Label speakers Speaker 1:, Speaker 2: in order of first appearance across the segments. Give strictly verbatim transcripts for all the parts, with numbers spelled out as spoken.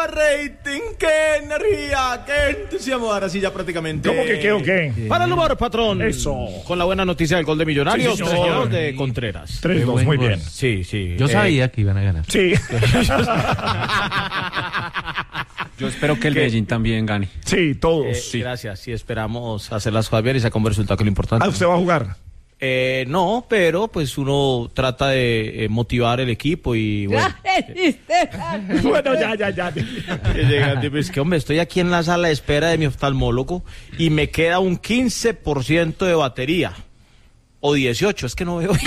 Speaker 1: rating, qué energía, qué entusiasmo. Ahora sí ya prácticamente.
Speaker 2: ¿Cómo que qué o qué?
Speaker 1: Para el humor, patrón.
Speaker 2: Eso.
Speaker 1: Con la buena noticia del gol de Millonarios,
Speaker 2: Sí,
Speaker 1: tres
Speaker 2: señor.
Speaker 1: dos de Contreras.
Speaker 2: tres dos, muy bien.
Speaker 1: Sí, sí.
Speaker 3: Yo
Speaker 1: eh,
Speaker 3: sabía que iban a ganar.
Speaker 2: Sí.
Speaker 3: Yo espero que el Medellín también gane.
Speaker 2: Sí, todos.
Speaker 1: eh,
Speaker 2: Sí.
Speaker 1: Gracias, sí, esperamos hacer las cosas bien y sacar un resultado que es lo importante.
Speaker 2: Ah, ¿usted va a jugar?
Speaker 1: Eh, no, pero pues uno trata de eh, motivar el equipo y bueno.
Speaker 2: Bueno, ya, ya, ya.
Speaker 1: Que llegan, tipo, es que hombre, estoy aquí en la sala de espera de mi oftalmólogo y me queda un quince por ciento de batería. O dieciocho, es que no veo.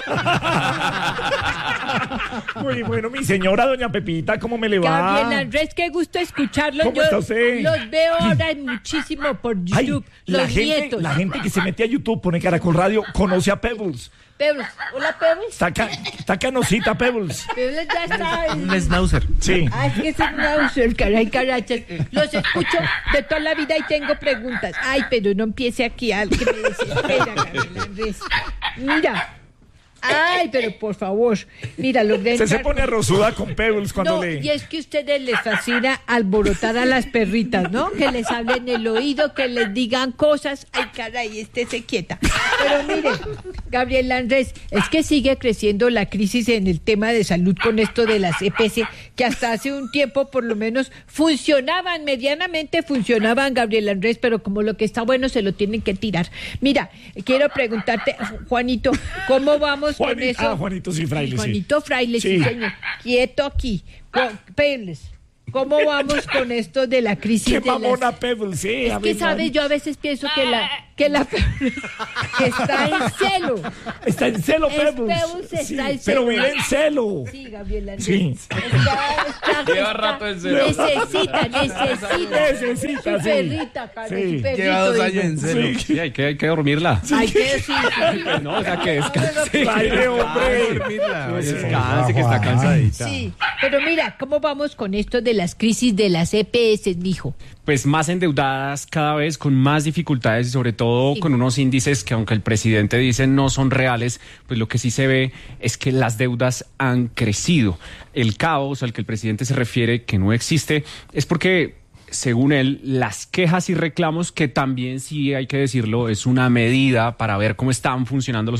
Speaker 2: Muy bueno, mi señora doña Pepita, ¿cómo me le va?
Speaker 4: Gabriel Andrés, qué gusto escucharlos.
Speaker 2: ¿Cómo
Speaker 4: Yo
Speaker 2: está usted?
Speaker 4: los veo ahora muchísimo por
Speaker 2: Ay,
Speaker 4: YouTube.
Speaker 2: la
Speaker 4: los
Speaker 2: gente,
Speaker 4: nietos.
Speaker 2: la gente que se mete a YouTube, pone Caracol Radio, conoce a Pebbles.
Speaker 4: Pebbles. Hola, Pebbles.
Speaker 2: Está, ca- está canosita Pebbles.
Speaker 4: Pebbles ya está. en-
Speaker 3: Un schnauzer.
Speaker 2: Sí.
Speaker 4: Ah, es que es un nauser, caray, carachas. Los escucho de toda la vida y tengo preguntas. Ay, pero no empiece aquí al que me desespera, Gabriel Andrés. Mira. Ay, pero por favor. Mira, los de
Speaker 2: Se se pone rosuda con Pebbles cuando
Speaker 4: No,
Speaker 2: le...
Speaker 4: y es que a ustedes les fascina alborotar a las perritas, ¿no? Que les hablen el oído, que les digan cosas. Ay, caray, estése quieta. Pero mire, Gabriel Andrés, es que sigue creciendo la crisis en el tema de salud con esto de las E P S, que hasta hace un tiempo por lo menos funcionaban, medianamente funcionaban, Gabriel Andrés, pero como lo que está bueno se lo tienen que tirar. Mira, quiero preguntarte, Juanito, ¿cómo vamos con
Speaker 2: Juanito,
Speaker 4: eso?
Speaker 2: ah, Juanito, sí, fraile, sí.
Speaker 4: Juanito Fraile, sí,
Speaker 2: Sí.
Speaker 4: señor. Quieto aquí. Co- Pebbles, ¿cómo vamos con esto de la crisis
Speaker 2: ¡Qué
Speaker 4: de las...
Speaker 2: mamona Pebbles! Sí,
Speaker 4: Es
Speaker 2: a
Speaker 4: que,
Speaker 2: ver,
Speaker 4: ¿sabes? Yo a veces pienso que la que la Pebbles está en celo.
Speaker 2: Está en celo,
Speaker 4: Es
Speaker 2: Pebbles.
Speaker 4: Pebbles, está
Speaker 2: Sí,
Speaker 4: en
Speaker 2: pero
Speaker 4: celo.
Speaker 2: vive en celo.
Speaker 4: Sí, Gabriela.
Speaker 2: Sí.
Speaker 4: Está, está,
Speaker 3: Lleva
Speaker 4: está-
Speaker 3: rato en celo.
Speaker 4: Necesita, necesita.
Speaker 2: Necesita,
Speaker 4: Su
Speaker 2: sí.
Speaker 4: perrita, cara,
Speaker 2: Sí.
Speaker 4: su perrito,
Speaker 3: Lleva dos
Speaker 4: digo.
Speaker 3: años en celo. Sí, hay que, hay que dormirla.
Speaker 4: Ay, que sí, sí.
Speaker 3: No, o sea, que descanse.
Speaker 2: Fraile, hombre.
Speaker 3: Descanse, que está cansadita.
Speaker 4: Sí, pero mira, ¿cómo vamos con esto de las crisis de las E P S, mijo?
Speaker 5: Pues más endeudadas cada vez, con más dificultades y sobre todo
Speaker 4: Sí.
Speaker 5: con unos índices que aunque el presidente dice no son reales, pues lo que sí se ve es que las deudas han crecido. El caos al que el presidente se refiere que no existe es porque, según él, las quejas y reclamos, que también sí hay que decirlo, es una medida para ver cómo están funcionando los